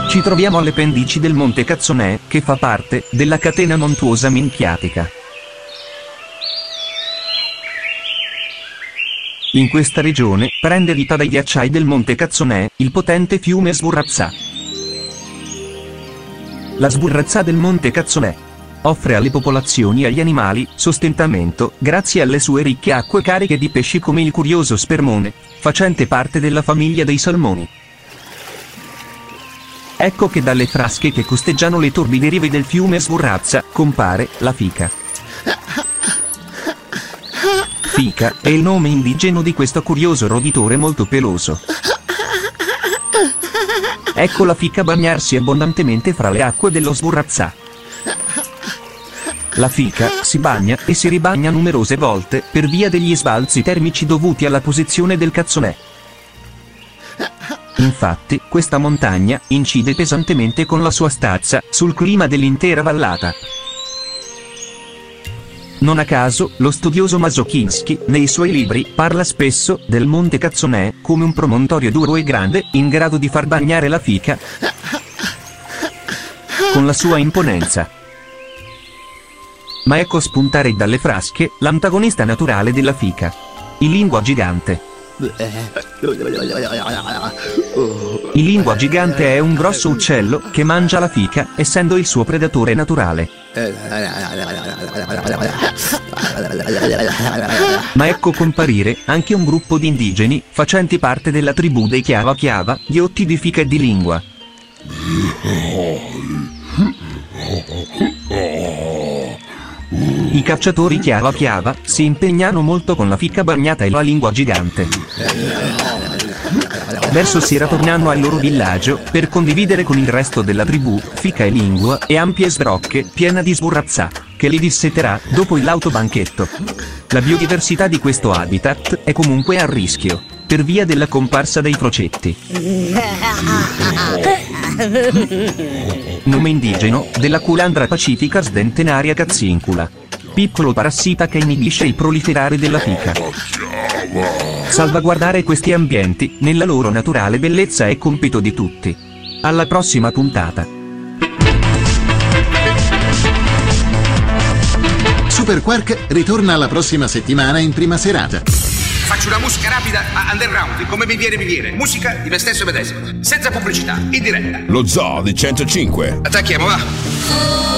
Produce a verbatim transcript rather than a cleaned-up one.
Ci troviamo alle pendici del Monte Cazzonè, che fa parte della catena montuosa minchiatica. In questa regione prende vita dai ghiacciai del Monte Cazzonè il potente fiume Sburrazza. La Sburrazza del Monte Cazzonè offre alle popolazioni e agli animali sostentamento grazie alle sue ricche acque cariche di pesci come il curioso spermone, facente parte della famiglia dei salmoni. Ecco che dalle frasche che costeggiano le torbide rive del fiume Sburrazza compare la fica. Fica è il nome indigeno di questo curioso roditore molto peloso. Ecco la fica bagnarsi abbondantemente fra le acque dello Sburrazza. La fica si bagna e si ribagna numerose volte per via degli sbalzi termici dovuti alla posizione del Cazzonè. Infatti, questa montagna incide pesantemente con la sua stazza sul clima dell'intera vallata. Non a caso, lo studioso Mazochinsky, nei suoi libri, parla spesso del Monte Cazzonè come un promontorio duro e grande, in grado di far bagnare la fica con la sua imponenza. Ma ecco spuntare dalle frasche l'antagonista naturale della fica, il lingua gigante. Il lingua gigante è un grosso uccello che mangia la fica, essendo il suo predatore naturale. Ma ecco comparire anche un gruppo di indigeni facenti parte della tribù dei Chiava Chiava, ghiotti di fica e di lingua. I cacciatori Chiava Chiava si impegnano molto con la fica bagnata e la lingua gigante. Verso sera tornano al loro villaggio per condividere con il resto della tribù fica e lingua e ampie sbrocche piena di Sburrazza, che li disseterà dopo il lauto banchetto. La biodiversità di questo habitat è comunque a rischio, per via della comparsa dei frocetti. Nome indigeno della Culandra pacifica sdentenaria cazzincula, piccolo parassita che inibisce il proliferare della fica. Salvaguardare questi ambienti nella loro naturale bellezza è compito di tutti. Alla prossima puntata. Super Quark ritorna la prossima settimana in prima serata. Faccio una musica rapida a underground, come mi viene mi viene. Musica di me stesso e medesimo, senza pubblicità, in diretta. Lo Zoo di centocinque. Attacchiamo, va.